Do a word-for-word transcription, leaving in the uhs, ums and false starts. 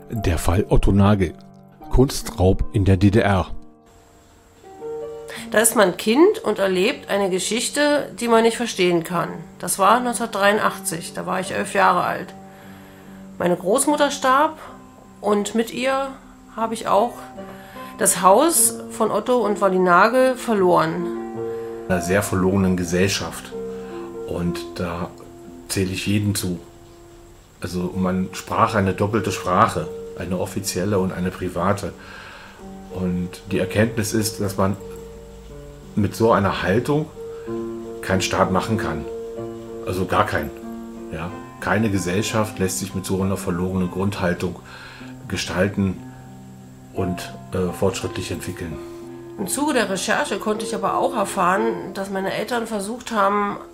Der Fall Otto Nagel. Kunstraub in der D D R. Da ist man Kind und erlebt eine Geschichte, die man nicht verstehen kann. Das war neunzehnhundertdreiundachtzig, da war ich elf Jahre alt. Meine Großmutter starb und mit ihr habe ich auch das Haus von Otto und Walli Nagel verloren. In einer sehr verlogenen Gesellschaft. Und da zähle ich jeden zu. Also man sprach eine doppelte Sprache, eine offizielle und eine private. Und die Erkenntnis ist, dass man mit so einer Haltung keinen Staat machen kann. Also gar keinen. Ja? Keine Gesellschaft lässt sich mit so einer verlogenen Grundhaltung gestalten und äh, fortschrittlich entwickeln. Im Zuge der Recherche konnte ich aber auch erfahren, dass meine Eltern versucht haben,